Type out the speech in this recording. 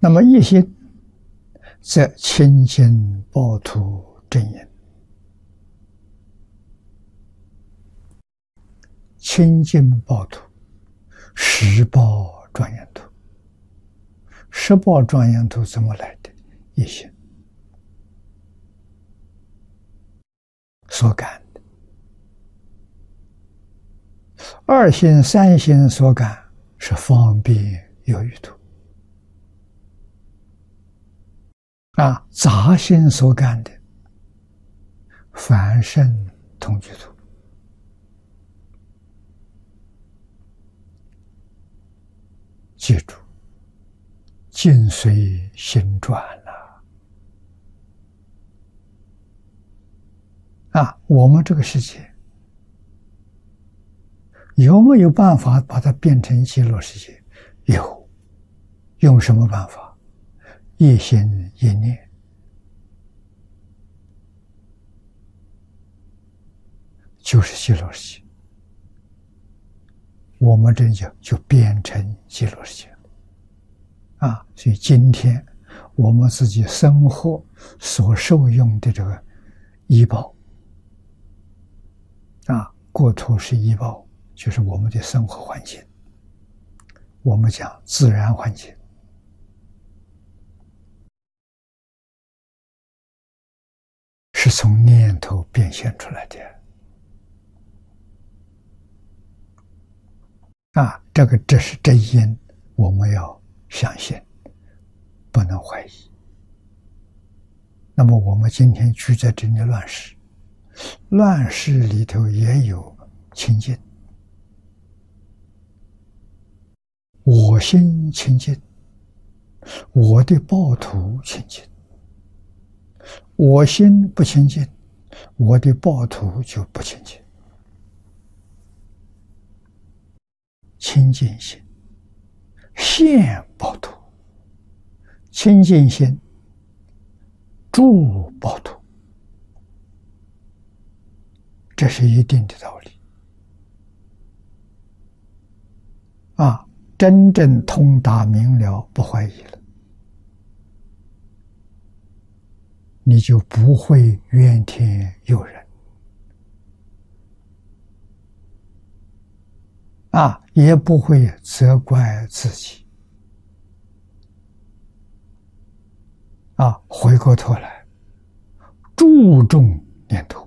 那么一心则清净报土正因，清净报土，十报庄严土。十报庄严土怎么来的？一心所感的，二心、三心所感是方便有余土。杂心所感的凡圣同居土。记住，境随心转了。我们这个世界有没有办法把它变成极乐世界？有。用什么办法？一心一念。就是极乐世界。我们这就变成极乐世界了。所以今天我们自己生活所受用的这个医报国土是医报，就是我们的生活环境，我们讲自然环境，是从念头变现出来的。这是真因，我们要相信，不能怀疑。那么我们今天居在这里乱世，乱世里头也有清净，我心清净，我的报土清净。我心不清净，我的报土就不清净。清净心现报土，清净心助报土，这是一定的道理。真正通达明了，不怀疑了，你就不会怨天尤人，也不会责怪自己。回过头来注重念头，